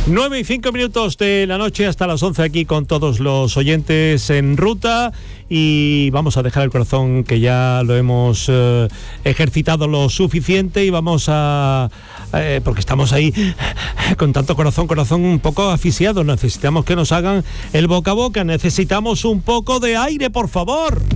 9:05 de la noche hasta las 11 aquí con todos los oyentes en ruta, y vamos a dejar el corazón, que ya lo hemos ejercitado lo suficiente, y vamos a porque estamos ahí con tanto corazón un poco asfixiados. Necesitamos que nos hagan el boca a boca, necesitamos un poco de aire, por favor.